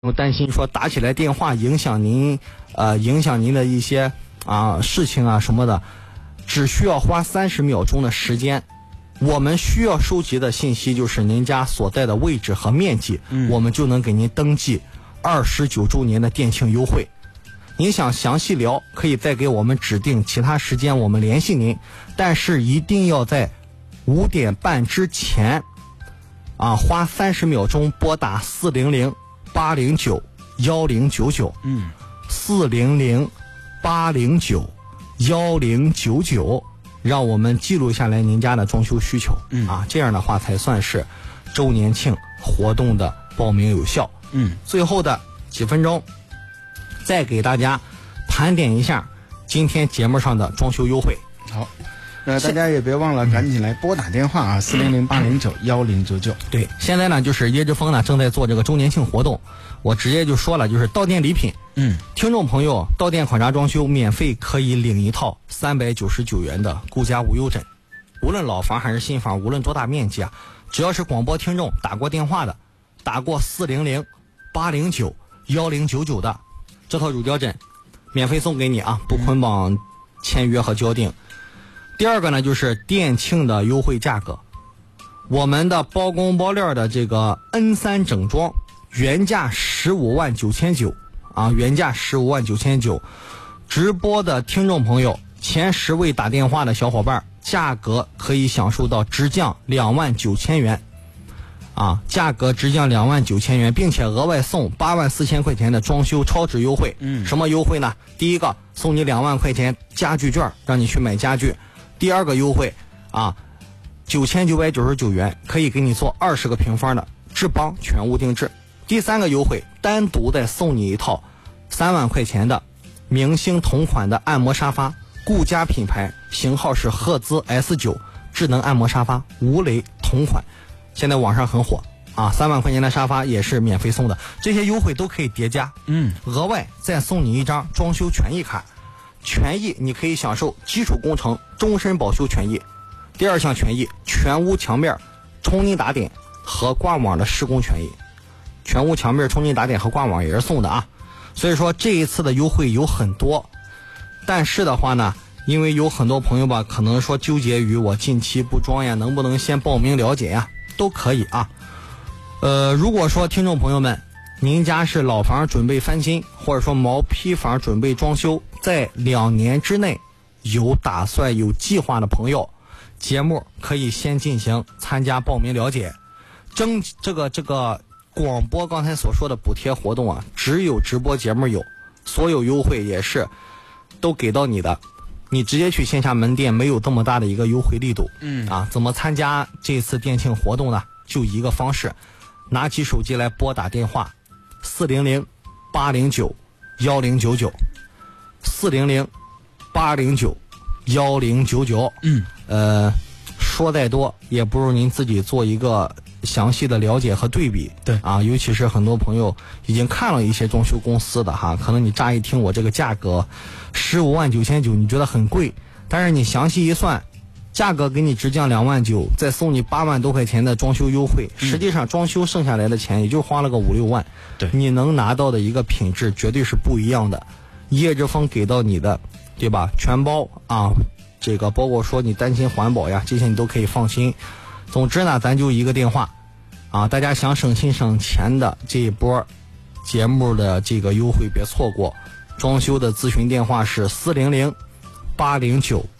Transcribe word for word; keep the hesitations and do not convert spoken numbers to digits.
我担心说打起来电话影响您，呃，影响您的一些啊事情啊什么的，只需要花三十秒钟的时间。我们需要收集的信息就是您家所在的位置和面积，嗯、我们就能给您登记二十九周年的店庆优惠。您想详细聊，可以再给我们指定其他时间，我们联系您。但是一定要在五点半之前，啊，花三十秒钟拨打四零零八零九幺零九九，嗯，四零零八零九幺零九九，让我们记录下来您家的装修需求，嗯啊，这样的话才算是周年庆活动的报名有效。嗯，最后的几分钟，再给大家盘点一下今天节目上的装修优惠。 好。呃，大家也别忘了赶紧来拨打电话啊，四零零八零九幺零九九。 对，现在呢就是椰之风呢正在做这个周年庆活动，我直接就说了，就是到店礼品。嗯，听众朋友到店考察装修，免费可以领一套三百九十九元的顾家无忧枕，无论老房还是新房，无论多大面积啊，只要是广播听众打过电话的，打过四零零八零九幺零九九的，这套乳胶枕免费送给你啊，不捆绑签约和交定。第二个呢，就是店庆的优惠价格，我们的包工包料的这个 N 三 整装原价十五万九千九啊，原价十五万九千九，直播的听众朋友前十位打电话的小伙伴，价格可以享受到直降两万九千元啊，价格直降两万九千元，并且额外送八万四千块钱的装修超值优惠。嗯，什么优惠呢？第一个送你两万块钱家具券，让你去买家具。第二个优惠啊，九千九百九十九元可以给你做二十个平方的志邦全屋定制。第三个优惠，单独再送你一套三万块钱的明星同款的按摩沙发，顾家品牌，型号是赫兹 S 九 智能按摩沙发，吴雷同款，现在网上很火啊，三万块钱的沙发也是免费送的，这些优惠都可以叠加。嗯，额外再送你一张装修权益卡。权益你可以享受基础工程终身保修权益，第二项权益全屋墙面冲泥打点和挂网的施工权益，全屋墙面冲泥打点和挂网也是送的啊。所以说这一次的优惠有很多，但是的话呢，因为有很多朋友吧，可能说纠结于我近期不装呀，能不能先报名了解呀，都可以啊。呃，如果说听众朋友们您家是老房准备翻新，或者说毛坯房准备装修，在两年之内有打算有计划的朋友，节目可以先进行参加报名了解。征这个这个广播刚才所说的补贴活动啊，只有直播节目有，所有优惠也是都给到你的，你直接去线下门店没有这么大的一个优惠力度。嗯啊，怎么参加这次店庆活动呢？就一个方式，拿起手机来拨打电话四零零八零九幺零九九，四零零八零九幺零九九。嗯，呃，说再多也不如您自己做一个详细的了解和对比。 对啊，尤其是很多朋友已经看了一些装修公司的哈，可能你乍一听我这个价格十五万九千九，你觉得很贵，但是你详细一算，价格给你直降两万九，再送你八万多块钱的装修优惠，实际上装修剩下来的钱也就花了个五六万， 对， 你能拿到的一个品质绝对是不一样的。叶之峰给到你的，对吧？全包啊，这个包括说你担心环保呀，这些你都可以放心。总之呢，咱就一个电话啊，大家想省心省钱的这一波节目的这个优惠别错过。装修的咨询电话是四零零八零九